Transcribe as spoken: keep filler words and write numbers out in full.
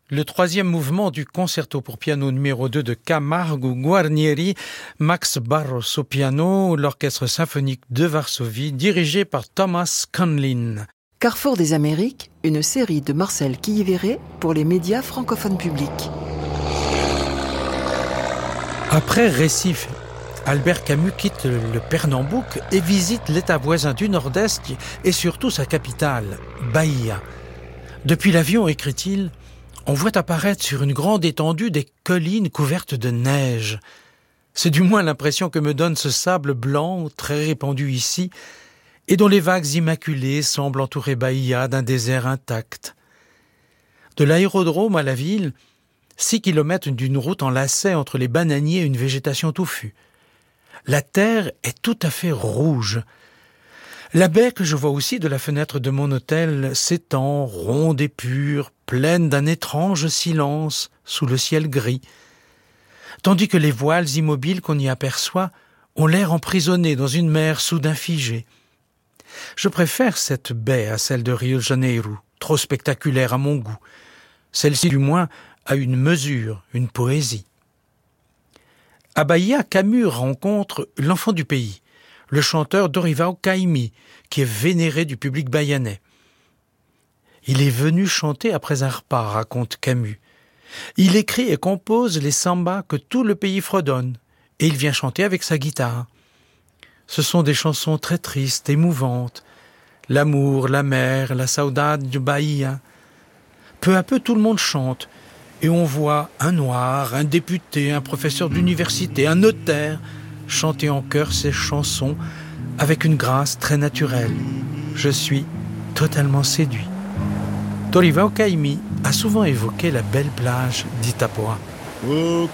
Le troisième mouvement du concerto pour piano numéro deux de Camargue Guarnieri, Max Barros au piano, l'orchestre symphonique de Varsovie, dirigé par Thomas Conlin. Carrefour des Amériques, une série de Marcel Quilliveré pour les médias francophones publics. Après Recife, Albert Camus quitte le Pernambouc et visite l'État voisin du Nord-Est et surtout sa capitale, Bahia. Depuis l'avion, écrit-il, on voit apparaître sur une grande étendue des collines couvertes de neige. C'est du moins l'impression que me donne ce sable blanc, très répandu ici, et dont les vagues immaculées semblent entourer Bahia d'un désert intact. De l'aérodrome à la ville, six kilomètres d'une route en lacet entre les bananiers et une végétation touffue. La terre est tout à fait rouge. La baie que je vois aussi de la fenêtre de mon hôtel s'étend, ronde et pure, pleine d'un étrange silence sous le ciel gris, tandis que les voiles immobiles qu'on y aperçoit ont l'air emprisonnés dans une mer soudain figée. Je préfère cette baie à celle de Rio de Janeiro, trop spectaculaire à mon goût. Celle-ci, du moins, a une mesure, une poésie. À Bahia, Camus rencontre l'enfant du pays, le chanteur Dorival Caymmi, qui est vénéré du public bahianais. Il est venu chanter après un repas, raconte Camus. Il écrit et compose les sambas que tout le pays fredonne, et il vient chanter avec sa guitare. Ce sont des chansons très tristes, émouvantes. L'amour, la mer, la saudade du Bahia. Peu à peu, tout le monde chante, et on voit un noir, un député, un professeur d'université, un notaire chanter en chœur ces chansons avec une grâce très naturelle. Je suis totalement séduit. Dorival Caymmi a souvent évoqué la belle plage d'Itapoa. O